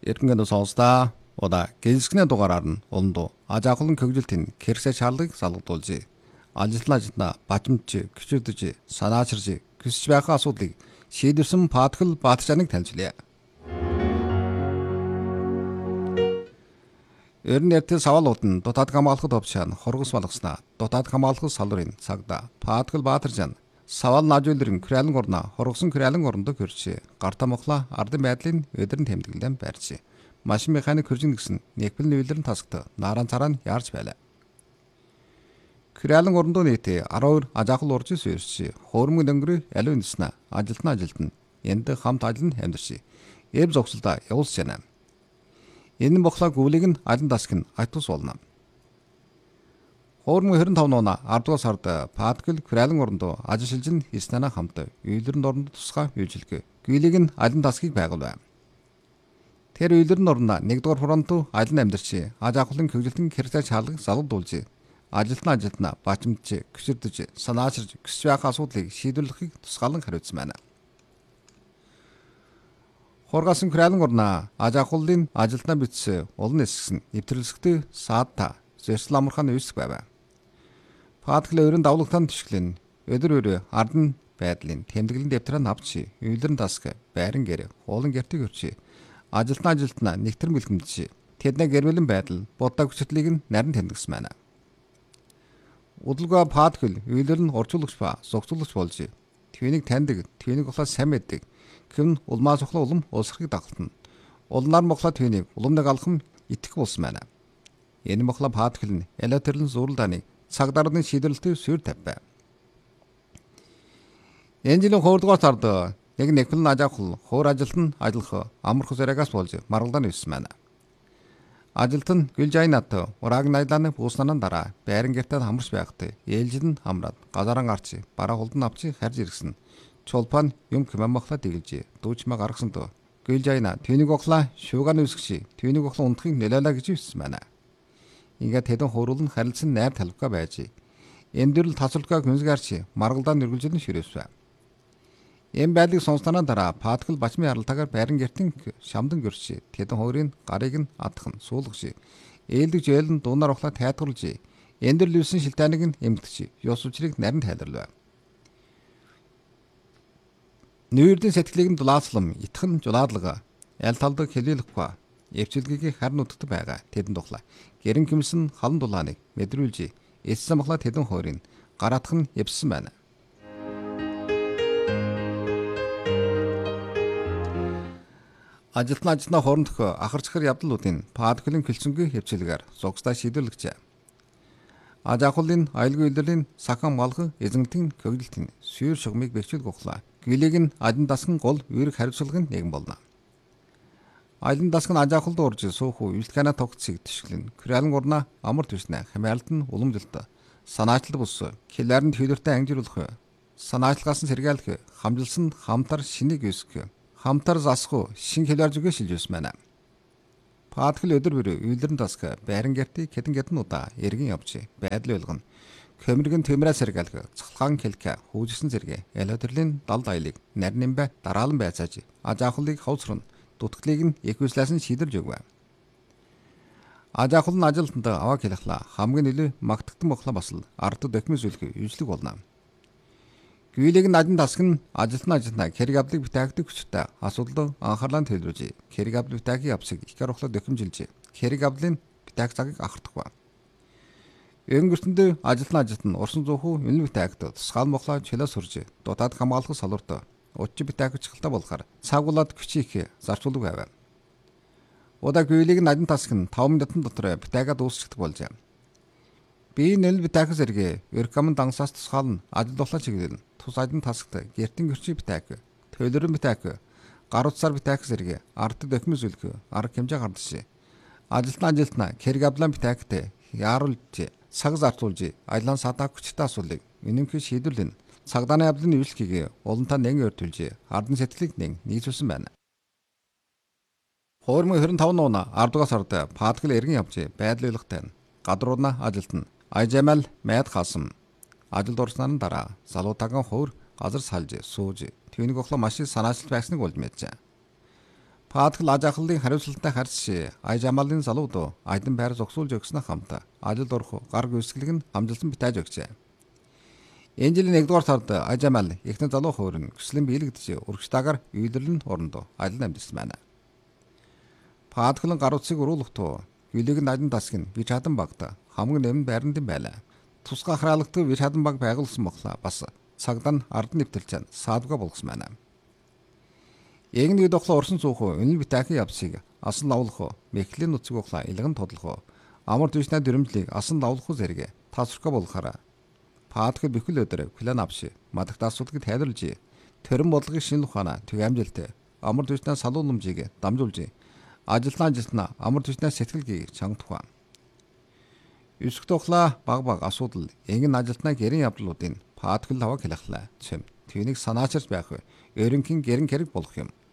Эрдэнэт сонсдаа удаа гинсгний дугаараар нь уландуу аж ахуйн хөгжилтийн хэрэгсээ шаардлагыг салгадуулж, ажилтнаа бажимдж, гүчирдэж, санаачирж, хүсэж байгаа асуудлыг шийдвэрсэн Паткл Баатарчааныг танилцуулъя. Эрдэнэ эртний савлууд нь дотоод хамгаалахад товчhaan хоргос болгосноо дотоод хамгаалах салбарын цагдаа Паткл Баатарчаан савал нажуулрын күрэлэн орно хоргосон күрэлэн орондоо хөрч гартаа мохла ардын байдлын өдрөн тэмдэглэн байрч машин механик хөржин гэсэн нэгбэл нүүлрэн тасагт наран цараа нь яарч байлаа. Күрэлэн орондоо нийт 12 ажаахал урж сүйрч хөөрмөг өнгөрөө аливаа ниснэ ажилтна энд хамт ажиллан амьдарч эв зогсолдоо явуулж байна. Энэ мохла гүлийг нь алан даск нь айтус болно. Хөөрмөг 25 нуна 10 дугаар сард Паткл күрэлэн орондоо ажиллаж хийснээр хамт үйлрэн оронд тусгай үйлчлэг гүлийг нь алан дасгийг байгуулв. Тэр үйлрэн оронд 1 дугаар фронт алан амьдарч аж ахуйн хөгжилтийн хэрэгцээ шаардлагыг салгадуулж ажилтнаа бачимдж, гүчирдэж, санаачирж хүсэж байгаа асуудлыг шийдвэрлэхийг тусгаалan хариуцсан байна. Хоргасан күрэлэн орно аж ахуйн ажилтнаа бичсэн улан эсгсэн нэвтрэлсэгтэй саадта зөрчил амархан үүсэх байв. Паткл өрн давлагтан төшгөлн өдөр ардын байдлын тэмдэглэлийн дэвтрээ авч үйлрэн даск байран гэр хуулан гэртийг өрч ажилтнаа нэгтэр бэлгэмдэж тэдний гэрвэлэн байдал будаа хүчлийг нь нарийн тэмдэгсэн байна. Удалгүй Паткл үйлрэн орчуулагч ба зогцуулагч болж түүнийг таньдаг, түүнийг болоо сайн мэддэг гэн улмаас ухлаа улам улсрахыг дагалтна. Улнаар моглоо түүнийг уламнаг алхам итгэх болсон байна. Энэ моглоо Паткл нь электрлэн зурлааны цагдаагийн шийдвэрлэлтэй суурь тавьв. Энэ жилийн 2 дугаар сард нэг нэгэн аж ахуй хуур ажилтан ажиллах амарх зэрэгээс болж маргалдаан өссөн байна. Ажилтан Гүлжайнат ураг найдааны бууснанан дараа байран гэртээ хамарч байхад ээлжид нь хамраад газараа гарч бараа холдон авч харж иргсэн. Чулпан юм хэмээмахла дэглэж дүүчмэ гаргасан дөө. Гүлжайна түүнийг оглаа шуугаан үсгч түүнийг оглоо унтахыг нэлээлаа гэж хэлсэн байна. Ингээд хэдэн хууруулн харилцсан найр талбка байж эндэрл тасалбка хүнсгаарч маргалдаан нэргэлжлэн ширээсвэ. Эм байдлыг сонсноо дараа Паткл бачмын яралтаагаар байран гертэн шамдан гөрч тэдэн хоёрын гарыг нь адхан суулгаж ээлдэж ээлэн дуунаар ухлаа тайлбарлаж эндэрл үлсэн шилтааныг нь эмгэгч ёс учрыг нарийн тайлбарлав. Нүүрдийн сэтгэлийг нь дулааслам итхэн жулаадлага аль талдаг хэлэлэхгүй эвчилгэгийг харин утгатай байгаа тэдэн тухлаа гэрэн гимсэн халан дулааныг мэдрүүлж эссэн мохла тэдэн хоёрын гараатах нь явсан байна. Ажилтнаа хоорондох ахарчхар явдлуудын Патклийн хэлцэнгүй хвцэлгээр зогсдоо шийдвэрлэгчээ. Аж ахуйн аюулгүй үйлдвэрийн сахан малган эзэнтийн хөгжилтийн сүйр шугамыг бэхжүүлэх ухлаа. Гүлийг нь алан дасган гол үүрэг хариуцлагын нэгэн болно. Алан дасган аж ахуйд урж суух үйлчлэгэнэ тогтцыг төшгөлн күрэлэн урна амар төснө хамаалт нь уламжилт санаачлал бус хилээрн төлөвтэй ангижруулах санаачлагаас нь сэргээлэх хамжилсан хамтар шинийг өсгөх хамтар засах шин хилээр зүгээ шилжүүлсэн байна. Паткл өдөр үйлрэн даск байран гэртий хэдэн удаа эргэн явж байдал ойлгоно. Хөмөргөн төмрөө сэргээлэх цахалгаан хэлхэ хүүжсэн зэрэг электрлийн далд аялыг нарийн бай дараалан байцааж аж ахуйг хавцрын дутагдлыг нь эквислээс нь шийдэрж өгвэ. Аж ахуйн ажилтнанд аваа хэлхлаа хамгийн илүү магтагдсан мохлоо бас л ард документ зөвлөх үйлчлэг болно. Гүйлийг нь алан даск нь ажилтнаа хэрэг авлыг бүтээгдэх хүчтэй асуудал анхаарлаа төвлөрж хэрэг авлыг бүтээгдэх явцыг их гарахлаа дөхөмжилж хэрэг авлын бүтээх цагийг ахардах ба. Өнгөрсөндөө ажилтнаа урсан зууху үнэн бүтээгдэх тусгаал мохлоо чөлөө сурж дутаад хамгаалах салуурт учир бүтээх чухалтай болохоор цагуулаад хүчийг зарцуулдаг байв. Удаа гүйлийг нь алан даск нь 5 минутын дотор бүтээгээд дуусчихдаг болж. Би нэл бүтээх зэрэг өркамн дансаас тусгаална ажил дулаа чиглэл тус ажин тасагт гертэн гэрчи бүтээх төлөрөн бүтээх гар утсаар бүтээх зэрэг ард документ зөвлөх арга хэмжээ гардаж ажилтнаа хэрэг авлаа бүтээгт яаруулж цаг зарцуулж аялан садаа хүчтэй асуулыг үнэмхий шийдвэрлэн цагдааны явдлын үйлчлэгийг улантаа нэгэн өртүүлж ардын сэтгэлийг нийцүүлсэн байна. 2025 он 10 дугаар сард Паткл эргэн явж байдал ойлгохтой гадруудна ажилтна Айжамал Мэд хасам ажилд орсноор дараа залуутаагийн хуур газар салж сууж түүнийг оглоо маш их санаачлалт байсныг болж мэдсэн. Паадгал аж ахлын хариуцлагатай харьцши аяж амаалын залууд айдан байр зогсуулж өгснө хамт ажил орох гар гүйцэтгэх нь амжилтан битэж өгчээ. Энэ жилийн 1-р сард аяж амаал ихэнх залуу хувийн хүслийн биелэгдэж урагштайгаар үйлдвэрлэн оронд ажил амьдсан байна. Паадгалын гар утсыг уруулах туу гүлийг нь ажин тасгын би чадан багт хамгийн нэмэн байранд юм байлаа. Тусгай хараалгатай би чадан баг байгуулсан боглоо бас цагдаа ард нэвтэлж саадга болгосон байна. Эгний дохлоо орсон цууху өнөл битаахийн явцыг асан лавлах мехлийн нуцыг ухлаа илгэн тодлох амар түвшний дөрөмжлийг асан лавлах зэрэг тасрах болгохоор паадгал бэхэл өдөр план авши мадагт асуудлыг тайлбарлаж төрөн бодлогын шинэ ухаанаа төг амжилт амар түвшний салууламжийг дамжуулж ажилтнаа амар түвшний сэтгэлгийг чанга тухайн Юск тухла баг асуудал ингэн ажилтнаа гэрэн явдлуудын паадгал хаваа хэлхлаа. Тэнийг санаачирч байх ерөнхий гэрэн хэрэг болох юм.